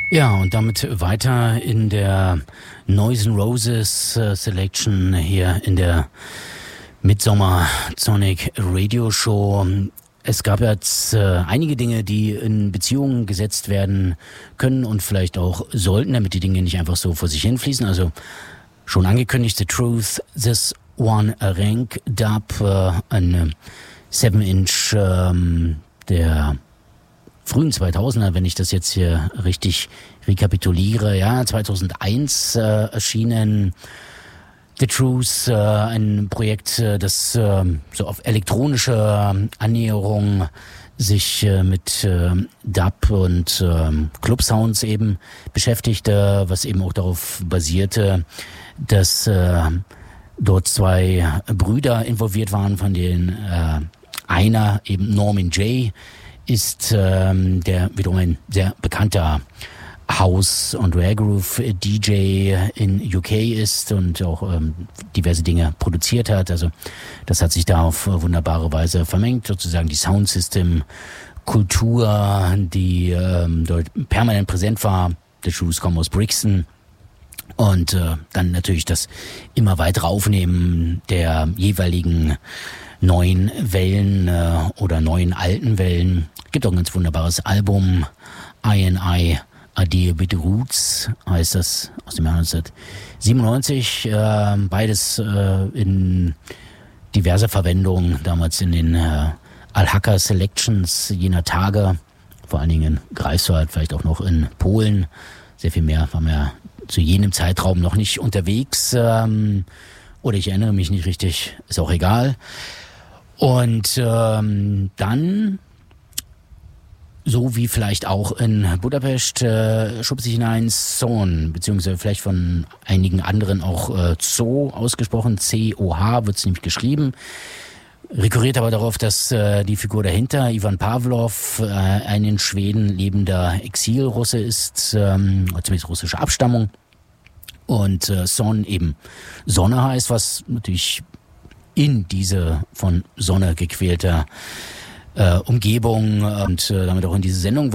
Ja, und damit weiter in der Noise N' Roses Selection hier in der Midsommer Sonic Radio Show. Es gab jetzt einige Dinge, die in Beziehungen gesetzt werden können und vielleicht auch sollten, damit die Dinge nicht einfach so vor sich hinfließen. Also schon angekündigt, The Truth, This One Rank Dub, ein 7-Inch der frühen 2000er, wenn ich das jetzt hier richtig rekapituliere. Ja, 2001 erschienen The Truth, ein Projekt, das so auf elektronische Annäherung sich mit Dub und Club-Sounds eben beschäftigte, was eben auch darauf basierte, dass dort zwei Brüder involviert waren, von denen einer eben Norman Jay ist, der wiederum ein sehr bekannter House- und Rare-Groove-DJ in UK ist und auch diverse Dinge produziert hat. Also das hat sich da auf wunderbare Weise vermengt, sozusagen die Soundsystem-Kultur, die dort permanent präsent war. The Truth kommen aus Brixton. Und dann natürlich das immer weitere Aufnehmen der jeweiligen neuen Wellen oder neuen alten Wellen. Gibt auch ein ganz wunderbares Album, I&I A Deal with Roots heißt das, aus dem Jahr 1997. Beides in diverser Verwendung, damals in den Al-Haka Selections jener Tage, vor allen Dingen in Greifswald, vielleicht auch noch in Polen. Sehr viel mehr waren wir zu jenem Zeitraum noch nicht unterwegs. Oder ich erinnere mich nicht richtig, ist auch egal. Und dann, so wie vielleicht auch in Budapest, schob sich hinein Son, beziehungsweise vielleicht von einigen anderen auch Zo ausgesprochen, C-O-H wird es nämlich geschrieben. Rekurriert aber darauf, dass die Figur dahinter, Ivan Pavlov, ein in Schweden lebender Exilrusse ist, zumindest russische Abstammung. Und Son eben Sonne heißt, was natürlich in diese von Sonne gequälte Umgebung und damit auch in diese Sendung